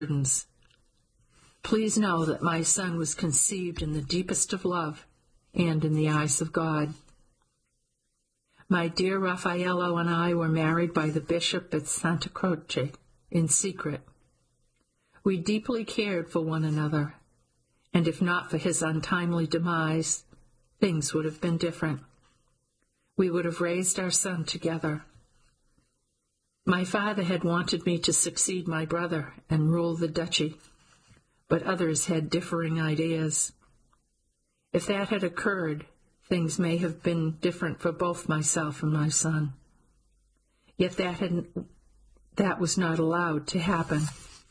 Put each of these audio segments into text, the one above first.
burdens. Please know that my son was conceived in the deepest of love and in the eyes of God. My dear Raffaello and I were married by the bishop at Santa Croce in secret. We deeply cared for one another, and if not for his untimely demise, things would have been different. We would have raised our son together. My father had wanted me to succeed my brother and rule the duchy, but others had differing ideas. If that had occurred, things may have been different for both myself and my son. Yet that was not allowed to happen.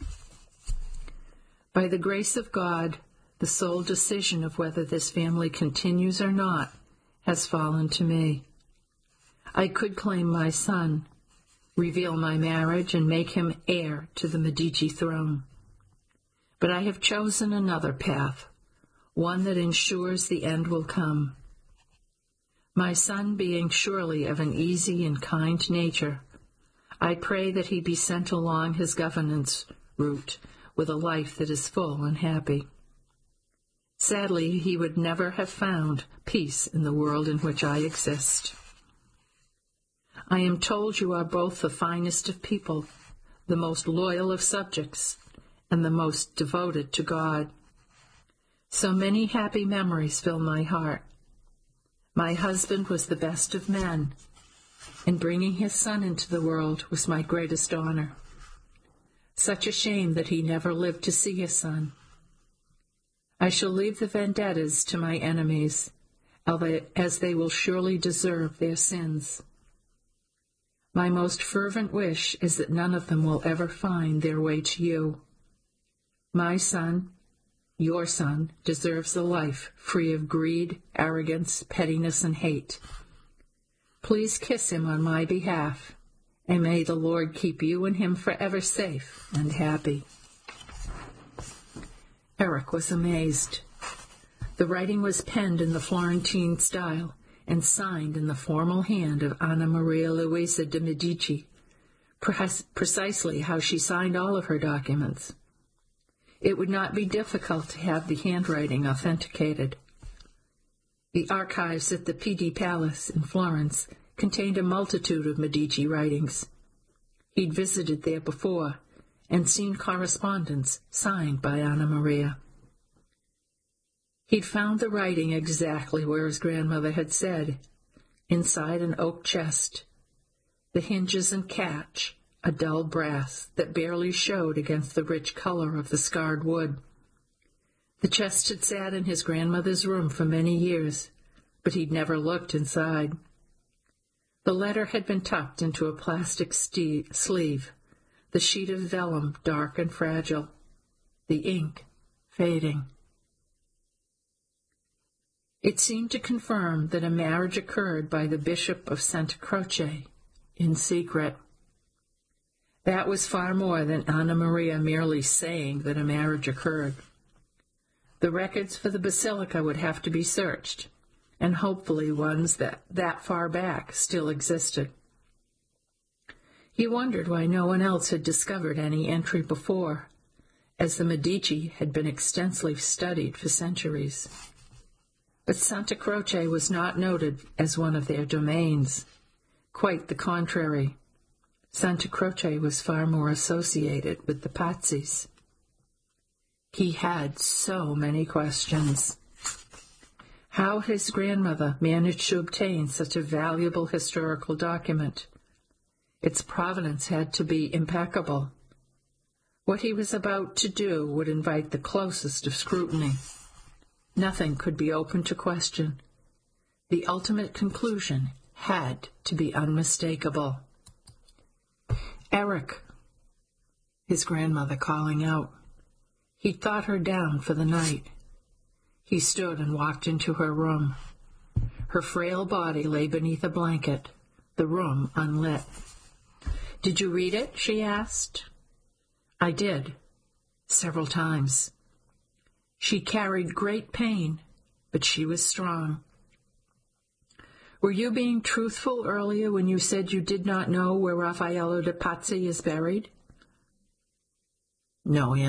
By the grace of God, the sole decision of whether this family continues or not has fallen to me. I could claim my son, reveal my marriage, and make him heir to the Medici throne. But I have chosen another path, one that ensures the end will come. My son being surely of an easy and kind nature, I pray that he be sent along his governance route with a life that is full and happy. Sadly, he would never have found peace in the world in which I exist. I am told you are both the finest of people, the most loyal of subjects, and the most devoted to God. So many happy memories fill my heart. My husband was the best of men, and bringing his son into the world was my greatest honor. Such a shame that he never lived to see his son. I shall leave the vendettas to my enemies, as they will surely deserve their sins. My most fervent wish is that none of them will ever find their way to you. My son, your son, deserves a life free of greed, arrogance, pettiness, and hate. Please kiss him on my behalf, and may the Lord keep you and him forever safe and happy. Eric was amazed. The writing was penned in the Florentine style and signed in the formal hand of Anna Maria Luisa de' Medici, precisely how she signed all of her documents. It would not be difficult to have the handwriting authenticated. The archives at the Pitti Palace in Florence contained a multitude of Medici writings. He'd visited there before and seen correspondence signed by Anna Maria. He'd found the writing exactly where his grandmother had said, inside an oak chest, the hinges and catch a dull brass that barely showed against the rich color of the scarred wood. The chest had sat in his grandmother's room for many years, but he'd never looked inside. The letter had been tucked into a plastic sleeve, the sheet of vellum dark and fragile, the ink fading. It seemed to confirm that a marriage occurred by the Bishop of Santa Croce in secret. That was far more than Anna Maria merely saying that a marriage occurred. The records for the basilica would have to be searched, and hopefully ones that far back still existed. He wondered why no one else had discovered any entry before, as the Medici had been extensively studied for centuries. But Santa Croce was not noted as one of their domains. Quite the contrary. Santa Croce was far more associated with the Pazzis. He had so many questions. How his grandmother managed to obtain such a valuable historical document. Its provenance had to be impeccable. What he was about to do would invite the closest of scrutiny. Nothing could be open to question. The ultimate conclusion had to be unmistakable. Eric, his grandmother calling out. He thought her down for the night. He stood and walked into her room. Her frail body lay beneath a blanket, the room unlit. "Did you read it?" she asked. "I did, several times." She carried great pain, but she was strong. "Were you being truthful earlier when you said you did not know where Raffaello de' Pazzi is buried?" No